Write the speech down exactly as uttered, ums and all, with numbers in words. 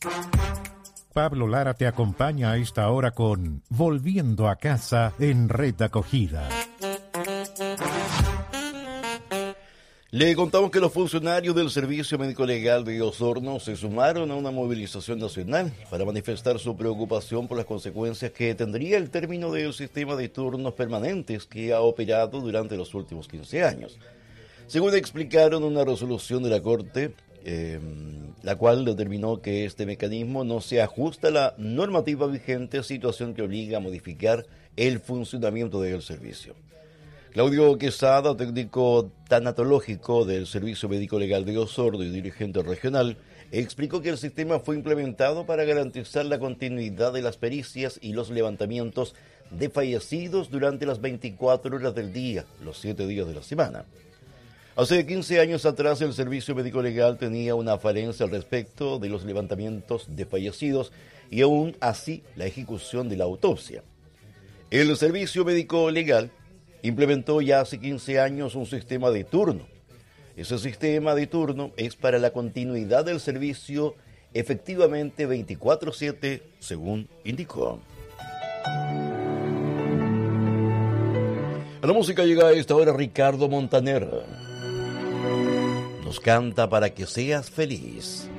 Pablo Lara te acompaña a esta hora con Volviendo a Casa en Red Acogida. Le contamos que los funcionarios del Servicio Médico Legal de Osorno se sumaron a una movilización nacional para manifestar su preocupación por las consecuencias que tendría el término del sistema de turnos permanentes que ha operado durante los últimos quince años. Según explicaron una resolución de la Corte, eh, la cual determinó que este mecanismo no se ajusta a la normativa vigente, situación que obliga a modificar el funcionamiento del servicio. Claudio Quesada, técnico tanatológico del Servicio Médico Legal de Osorno y dirigente regional, explicó que el sistema fue implementado para garantizar la continuidad de las pericias y los levantamientos de fallecidos durante las veinticuatro horas del día, los siete días de la semana. Hace quince años atrás, el Servicio Médico Legal tenía una falencia al respecto de los levantamientos de fallecidos y aún así la ejecución de la autopsia. El Servicio Médico Legal implementó ya hace quince años un sistema de turno. Ese sistema de turno es para la continuidad del servicio efectivamente veinticuatro siete, según indicó. A la música llega a esta hora Ricardo Montaner. Nos canta Para que seas feliz.